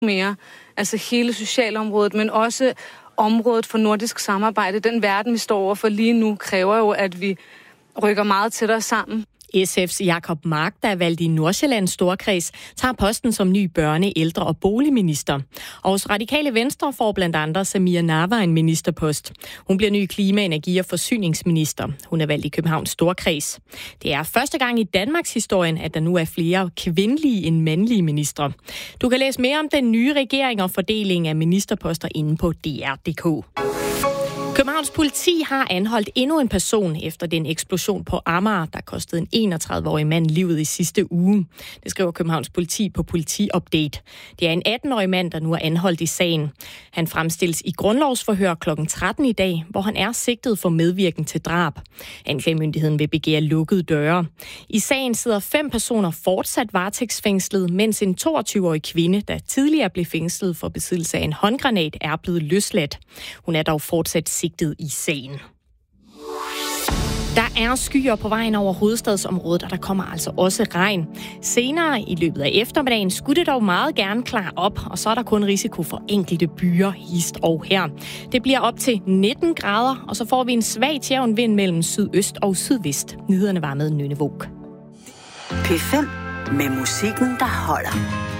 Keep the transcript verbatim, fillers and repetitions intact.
mere. Altså hele socialområdet, men også området for nordisk samarbejde. Den verden, vi står overfor lige nu, kræver jo, at vi rykker meget tættere sammen. S F's Jacob Mark, der er valgt i Nordsjællands Storkreds, tager posten som ny børne-, ældre- og boligminister. Og hos Radikale Venstre får blandt andre Samira Nawa en ministerpost. Hun bliver ny klima-, energi- og forsyningsminister. Hun er valgt i Københavns Storkreds. Det er første gang i Danmarks historien, at der nu er flere kvindelige end mandlige ministre. Du kan læse mere om den nye regering og fordeling af ministerposter inde på D R punktum d k. Københavns politi har anholdt endnu en person efter den eksplosion på Amager, der kostede en enogtredive-årig mand livet i sidste uge. Det skriver Københavns politi på Politi-update. Det er en atten-årig mand, der nu er anholdt i sagen. Han fremstilles i grundlovsforhør klokken tretten i dag, hvor han er sigtet for medvirken til drab. Anklagemyndigheden vil begære lukkede døre. I sagen sidder fem personer fortsat varetægtsfængslet, mens en toogtyve-årig kvinde, der tidligere blev fængslet for besiddelse af en håndgranat, er blevet løsladt. Hun er dog fortsat sigtet i sagen. Der er skyer på vejen over hovedstadsområdet, og der kommer altså også regn. Senere i løbet af eftermiddagen skulle det dog meget gerne klare op, og så er der kun risiko for enkelte byer, hist og her. Det bliver op til nitten grader, og så får vi en svag til jævn vind mellem sydøst og sydvest. Nyhederne var med Nynne Våg. P fem med musikken, der holder.